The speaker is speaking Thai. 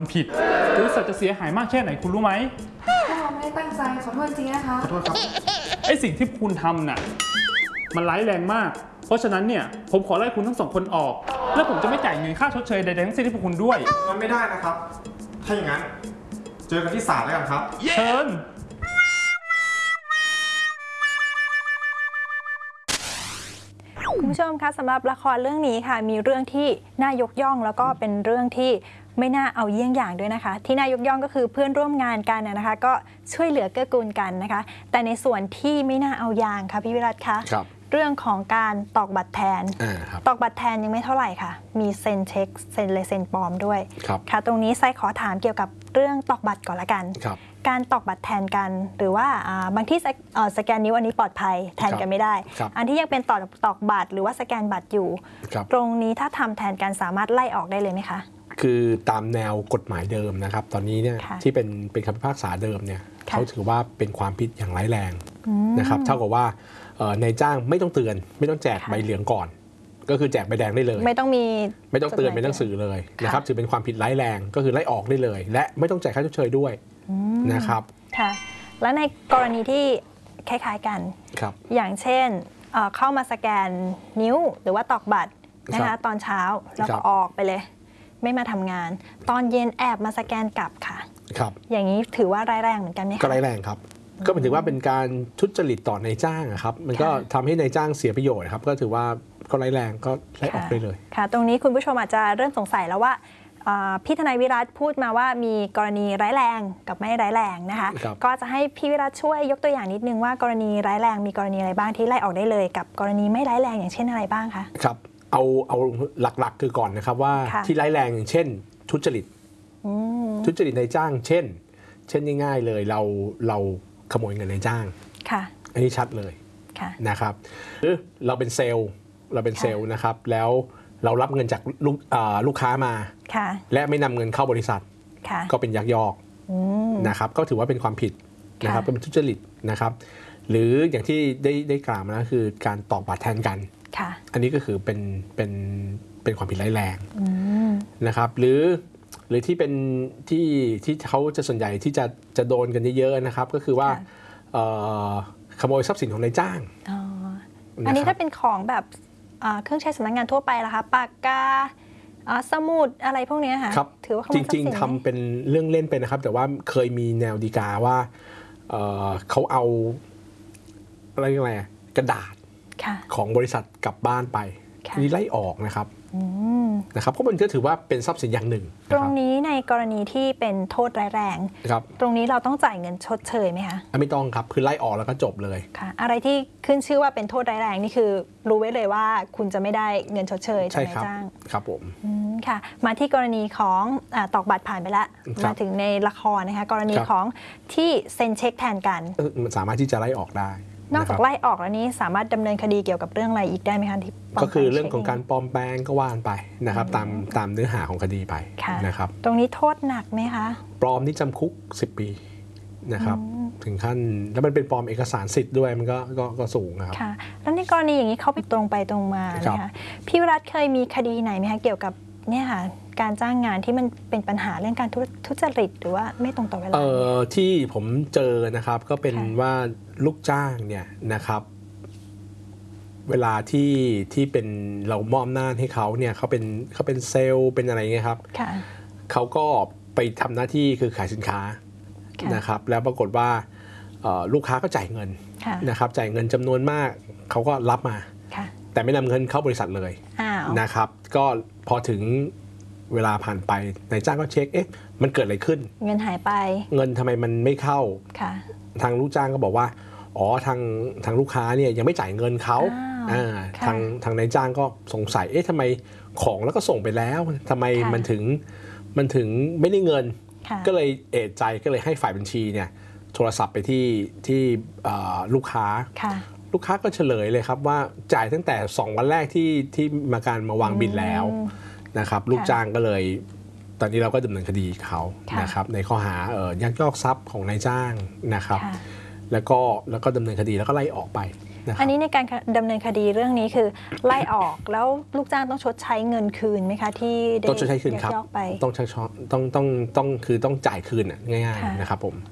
ผิดบริษัทจะเสียหายมากแค่ไหนคุณรู้ไหมเราไม่ได้ตั้งใจขอโทษจริงนะคะขอโทษครับไอสิ่งที่คุณทำน่ะมันร้ายแรงมากเพราะฉะนั้นเนี่ยผมขอไล่คุณทั้งสองคนออกและผมจะไม่จ่ายเงินค่าชดเชยใดๆทั้งสิ้นให้พวกคุณด้วยมันไม่ได้นะครับถ้าอย่างนั้นเจอกันที่ศาลแล้วกันครับเชิญคุณผู้ชมคะสำหรับละครเรื่องนี้ค่ะมีเรื่องที่น่ายกย่องแล้วก็เป็นเรื่องที่ไม่น่าเอาเยี่ยงอย่างด้วยนะคะที่น่ายกย่องก็คือเพื่อนร่วมงานกันนะคะก็ช่วยเหลือเกื้อกูลกันนะคะแต่ในส่วนที่ไม่น่าเอาอย่างค่ะพี่วิรัตคะเรื่องของการตอกบัตรแทนตอกบัตรแทนยังไม่เท่าไหร่ค่ะมีเซ็นเช็คเซ็นลายเซ็นปลอมด้วยค่ะตรงนี้ไซขอถามเกี่ยวกับเรื่องตอกบัตรก่อนละกันการตอกบัตรแทนกันหรือว่าบางที่สแกนนิ้วอันนี้ปลอดภัยแทนกันไม่ได้อันที่ยังเป็นตอกบัตรหรือว่าสแกนบัตรอยู่ตรงนี้ถ้าทำแทนกันสามารถไล่ออกได้เลยไหมคะคือตามแนวกฎหมายเดิมนะครับตอนนี้เนี่ยที่เป็นคำพิพากษาเดิมเนี่ยเขาถือว่าเป็นความผิดอย่างร้ายแรงนะครับเท่ากับว่านายจ้างไม่ต้องเตือนไม่ต้องแจกใบเหลืองก่อนก็คือแจกใบแดงได้เลยไม่ต้องเตือนเป็นหนังสือเลยนะครับถือเป็นความผิดร้ายแรงก็คือไล่ออกได้เลยและไม่ต้องจ่ายค่าชดเชยด้วยนะครับค่ะและในกรณีที่คล้ายๆกันอย่างเช่นเข้ามาสแกนนิ้วหรือว่าตอกบัตรนะคะตอนเช้าแล้วก็ออกไปเลยไม่มาทำงานตอนเย็นแอบมาสแกนกลับค่ะอย่างนี้ถือว่าร้ายแรงเหมือนกันไหมคะก็ร้ายแรงครับก็หมายถึงว่าเป็นการทุจริตต่อนายจ้างครับมันก็ทำให้นายจ้างเสียประโยชน์ครับก็ถือว่าก็ร้ายแรงก็ไล่ออกได้เลยค่ะตรงนี้คุณผู้ชมอาจจะเริ่มสงสัยแล้วว่าพี่ทนายวิรัตพูดมาว่ามีกรณีร้ายแรงกับไม่ร้ายแรงนะคะก็จะให้พี่วิรัตช่วยยกตัวอย่างนิดนึงว่ากรณีร้ายแรงมีกรณีอะไรบ้างที่ไล่ออกได้เลยกับกรณีไม่ร้ายแรงอย่างเช่นอะไรบ้างคะครับเอาหลักๆคือก่อนนะครับว่าที่ร้ายแรงอย่างเช่นทุจริตนายจ้างเช่นง่ายๆเลยเราขโมยเงินนายจ้างอันนี้ชัดเลยนะครับหรือเราเป็นเซลล์นะครับแล้วเรารับเงินจากลูกค้ามาและไม่นำเงินเข้าบริษัทก็เป็นยักยอกนะครับก็ถือว่าเป็นความผิดนะครับเป็นทุจริตนะครับหรืออย่างที่ได้กล่าวมานะคือการตอกบัตรแทนกันอันนี้ก็คือเป็นความผิดร้ายแรงนะครับหรือที่เป็นที่เขาจะส่วนใหญ่ที่จะโดนกันเยอะๆนะครับก็คือว่าขโมยทรัพย์สินของนายจ้างอันนี้ถ้าเป็นของแบบเครื่องใช้สำนักงานทั่วไปล่ะคะปากกาสมุดอะไรพวกนี้ค่ะถือว่าจริงๆทำเป็นเรื่องเล่นไปนะครับแต่ว่าเคยมีแนวฎีกาว่าเขาเอาอะไรกระดาษของบริษัทกลับบ้านไปนี่ไล่ออกนะครับเพราะมันก็ถือว่าเป็นทรัพย์สินอย่างหนึ่งตรงนี้ในกรณีที่เป็นโทษร้ายแรงตรงนี้เราต้องจ่ายเงินชดเชยไหมคะไม่ต้องครับคือไล่ออกแล้วก็จบเลยค่ะอะไรที่ขึ้นชื่อว่าเป็นโทษร้ายแรงนี่คือรู้ไว้เลยว่าคุณจะไม่ได้เงินชดเชยจากนายจ้างครับผมค่ะมาที่กรณีของตอกบัตรผ่านไปแล้วมาถึงในละครนะคะกรณีของที่เซ็นเช็คแทนกันมันสามารถที่จะไล่ออกได้นอกจากไล่ออกแล้วนี้สามารถดำเนินคดีเกี่ยวกับเรื่องอะไรอีกได้ไหมคะที่ก็คือเรื่องของการปลอมแปลงก็ว่านไปนะครับตามเนื้อหาของคดีไปนะครับตรงนี้โทษหนักไหมคะปลอมนี่จำคุก10 ปีนะครับถึงขั้นแล้วมันเป็นปลอมเอกสารสิทธิ์ด้วยมันก็สูงครับค่ะแล้วในกรณีอย่างนี้เขาไปตรงไปตรงมานะคะพี่วรัตน์เคยมีคดีไหนไหมคะเกี่ยวกับเนี่ยค่ะการจ้างงานที่มันเป็นปัญหาเรื่องการทุจริตหรือว่าไม่ตรงต่อเวลาที่ผมเจอนะครับก็เป็นว่าลูกจ้างเนี่ยนะครับเวลาที่เป็นเรามอบอำนาจให้เขาเนี่ยเขาเป็นเซลล์เป็นอะไรเงี้ยครับเขาก็ไปทำหน้าที่คือขายสินค้านะครับแล้วปรากฏว่าลูกค้าก็จ่ายเงินนะครับจ่ายเงินจำนวนมากเขาก็รับมาแต่ไม่นำเงินเข้าบริษัทเลยนะครับก็พอถึงเวลาผ่านไปนายจ้างก็เช็คมันเกิดอะไรขึ้นเงินหายไปเงินทำไมมันไม่เข้าทางลูกจ้างก็บอกว่าอ๋อทางลูกค้าเนี่ยยังไม่จ่ายเงินเขาทางนายจ้างก็สงสัยทำไมของแล้วก็ส่งไปแล้วทำไมมันถึงไม่ได้เงินก็เลยเอะใจก็เลยให้ฝ่ายบัญชีเนี่ยโทรศัพท์ไปที่ลูกค้าก็เฉลยเลยครับว่าจ่ายตั้งแต่2 วันแรกที่มาวางบิลแล้วนะครับลูกจ้างก็เลยตอนนี้เราก็ดำเนินคดีเขานะครับในข้อหายักยอกทรัพย์ของนายจ้างนะครับแล้วก็ดำเนินคดีแล้วก็ไล่ออกไปนะครับอันนี้ในการดำเนินคดีเรื่องนี้คือไล่ออกแล้วลูกจ้างต้องชดใช้เงินคืนไหมคะที่ได้ต้องชดใช้คืนครับยักยอกไปต้องคือต้องจ่ายคืนง่ายค่ะๆนะครับผม